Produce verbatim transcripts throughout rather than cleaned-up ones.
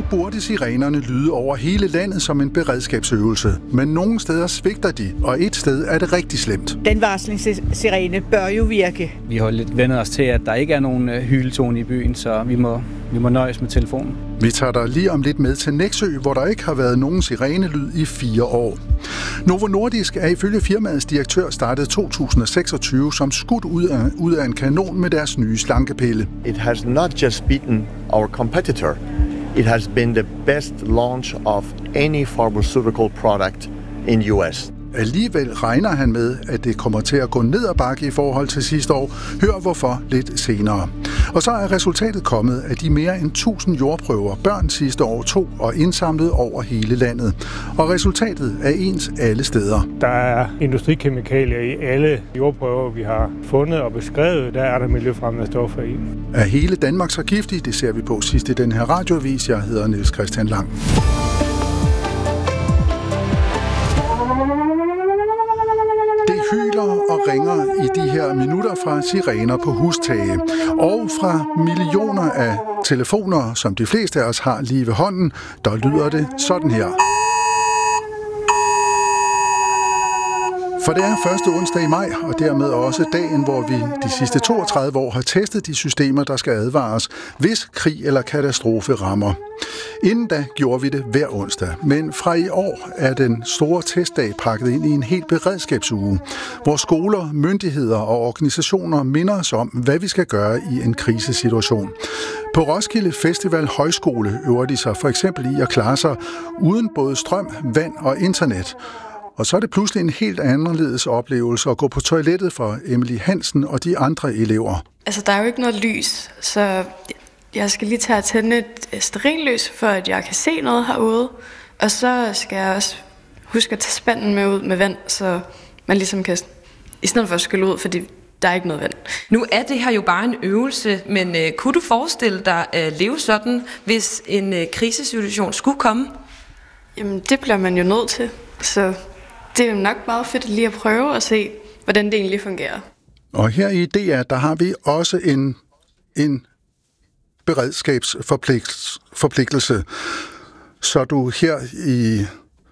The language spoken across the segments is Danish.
burde sirenerne lyde over hele landet som en beredskabsøvelse, men nogle steder svigter de, og et sted er det rigtig slemt. Den varslingssirene bør jo virke. Vi har lidt vendt os til, at der ikke er nogen hyletone i byen, så vi må, vi må nøjes med telefonen. Vi tager dig lige om lidt med til Nexø, hvor der ikke har været nogen sirenelyd i fire år. Novo Nordisk er ifølge firmaets direktør startet to tusind og seksogtyve som skudt ud af, ud af en kanon med deres nye slankepille. It has not just beaten our competitor. It has been the best launch of any pharmaceutical product in U S. Alligevel regner han med, at det kommer til at gå ned ad bakke i forhold til sidste år. Hør hvorfor lidt senere. Og så er resultatet kommet af de mere end tusind jordprøver, børn sidste år tog og indsamlet over hele landet. Og resultatet er ens alle steder. Der er industrikemikalier i alle jordprøver, vi har fundet og beskrevet. Der er der miljøfremmede stoffer i. Er hele Danmark så giftig? Det ser vi på sidst i den her radioavis. Jeg hedder Niels Christian Lang. Hyler og ringer i de her minutter fra sirener på hustage. Og fra millioner af telefoner, som de fleste af os har lige ved hånden, der lyder det sådan her. For det er første onsdag i maj, og dermed også dagen, hvor vi de sidste toogtredive år har testet de systemer, der skal advares, hvis krig eller katastrofe rammer. Inden da gjorde vi det hver onsdag, men fra i år er den store testdag pakket ind i en helt beredskabsuge, hvor skoler, myndigheder og organisationer minder os om, hvad vi skal gøre i en krisesituation. På Roskilde Festival Højskole øver de sig for eksempel i at klare sig uden både strøm, vand og internet. Og så er det pludselig en helt anderledes oplevelse at gå på toilettet for Emily Hansen og de andre elever. Altså, der er jo ikke noget lys, så jeg skal lige tage at tænde et stearinlys, for at jeg kan se noget herude. Og så skal jeg også huske at tage spanden med ud med vand, så man ligesom kan, i stedet for at skylle ud, fordi der er ikke noget vand. Nu er det her jo bare en øvelse, men øh, kunne du forestille dig at leve sådan, hvis en øh, krisesituation skulle komme? Jamen, det bliver man jo nødt til, så det er jo nok meget fedt lige at prøve og se, hvordan det egentlig fungerer. Og her i D R, der har vi også en, en beredskabsforpligtelse, så du her i,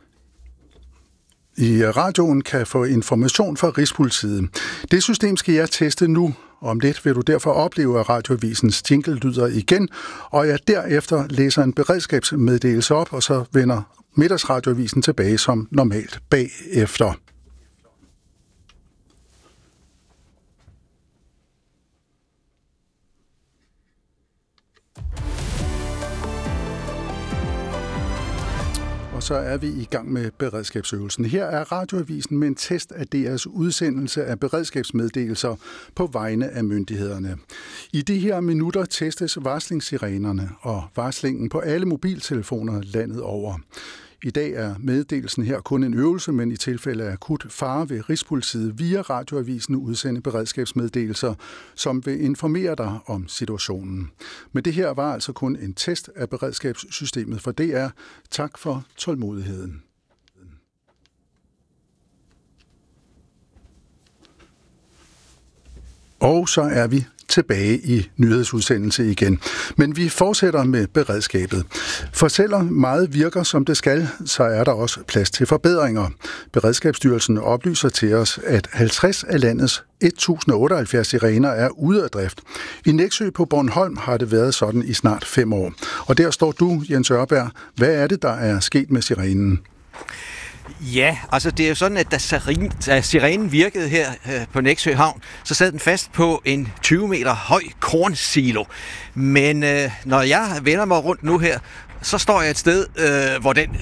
i radioen kan få information fra Rigspolitiet. Det system skal jeg teste nu. Om lidt vil du derfor opleve, at radioavisens jingle lyder igen, og jeg derefter læser en beredskabsmeddelelse op, og så vender middagsradioavisen tilbage som normalt bagefter. Og så er vi i gang med beredskabsøvelsen. Her er radioavisen med en test af D R's udsendelse af beredskabsmeddelelser på vegne af myndighederne. I de her minutter testes varslingssirenerne og varslingen på alle mobiltelefoner landet over. I dag er meddelelsen her kun en øvelse, men i tilfælde af akut fare vil Rigspolitiet via radioavisen udsende beredskabsmeddelelser, som vil informere dig om situationen. Men det her var altså kun en test af beredskabssystemet for D R. Tak for tålmodigheden. Og så er vi tilbage i nyhedsudsendelse igen. Men vi fortsætter med beredskabet. For selvom meget virker som det skal, så er der også plads til forbedringer. Beredskabsstyrelsen oplyser til os, at halvtreds af landets et tusind og otteoghalvfjerds sirener er ude af drift. I Nexø på Bornholm har det været sådan i snart fem år. Og der står du, Jens Ørberg. Hvad er det, der er sket med sirenen? Ja, altså det er jo sådan, at da, siren, da sirenen virkede her øh, på Nexø Havn, så sad den fast på en tyve meter høj kornsilo. Men øh, når jeg vender mig rundt nu her, så står jeg et sted, øh, hvor den